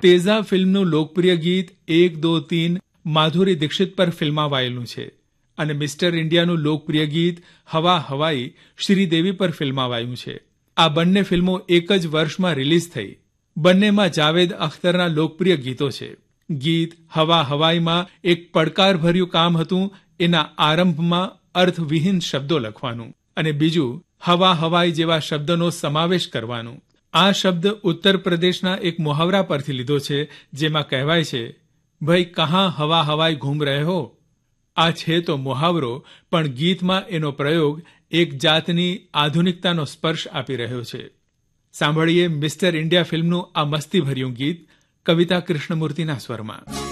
તેજા ફિલ્મનું લોકપ્રિય ગીત 1 2 3 માધુરી દીક્ષિત પર ફિલ્માવાયેલું છે અને મિસ્ટર ઇન્ડિયાનું લોકપ્રિય ગીત હવા હવાઈ શ્રીદેવી પર ફિલ્માવાયું છે. આ બંને ફિલ્મો એક જ વર્ષમાં રિલીઝ થઈ. બંનેમાં જાવેદ અખ્તરના લોકપ્રિય ગીતો છે. ગીત હવા હવાઈમાં એક પડકારભર્યું કામ હતું એના આરંભમાં અર્થવિહીન શબ્દો લખવાનું અને બીજું હવા હવાઈ જેવા શબ્દનો સમાવેશ કરવાનું. આ શબ્દ ઉત્તર પ્રદેશના એક મુહાવરા પરથી લીધો છે, જેમાં કહેવાય છે, ભાઈ કહાં હવા હવાઈ ઘૂમ રહે હો. આ છે તો મુહાવરો, પણ ગીતમાં એનો પ્રયોગ એક જાતની આધુનિકતાનો સ્પર્શ આપી રહ્યો છે. સાંભળીએ મિસ્ટર ઇન્ડિયા ફિલ્મનું આ મસ્તીભર્યું ગીત કવિતા કૃષ્ણમૂર્તિના સ્વરમાં.